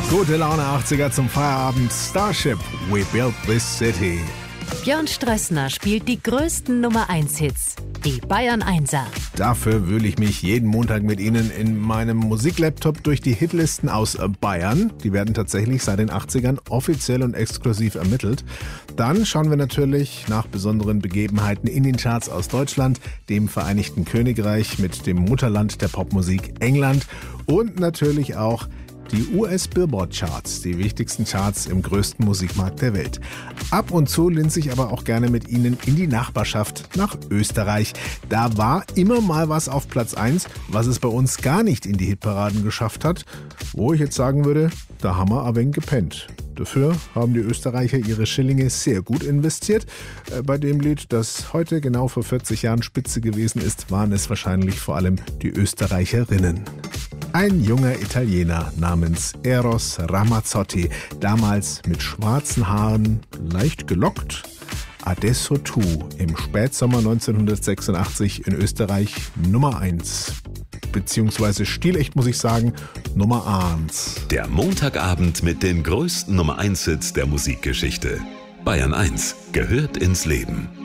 Gute Laune 80er zum Feierabend. Starship, We Built This City. Björn Strössner spielt die größten Nummer-1-Hits, die Bayern 1er. Dafür wühle ich mich jeden Montag mit Ihnen in meinem Musiklaptop durch die Hitlisten aus Bayern. Die werden tatsächlich seit den 80ern offiziell und exklusiv ermittelt. Dann schauen wir natürlich nach besonderen Begebenheiten in den Charts aus Deutschland, dem Vereinigten Königreich mit dem Mutterland der Popmusik England und natürlich auch die US-Billboard-Charts, die wichtigsten Charts im größten Musikmarkt der Welt. Ab und zu linse ich aber auch gerne mit Ihnen in die Nachbarschaft nach Österreich. Da war immer mal was auf Platz 1, was es bei uns gar nicht in die Hitparaden geschafft hat. Wo ich jetzt sagen würde, da haben wir ein wenig gepennt. Dafür haben die Österreicher ihre Schillinge sehr gut investiert. Bei dem Lied, das heute genau vor 40 Jahren Spitze gewesen ist, waren es wahrscheinlich vor allem die Österreicherinnen. Ein junger Italiener namens Eros Ramazzotti, damals mit schwarzen Haaren, leicht gelockt, Adesso tu, im Spätsommer 1986 in Österreich Nummer 1. Beziehungsweise stilecht muss ich sagen, Nummer 1. Der Montagabend mit den größten Nummer 1 Hits der Musikgeschichte. Bayern 1 gehört ins Leben.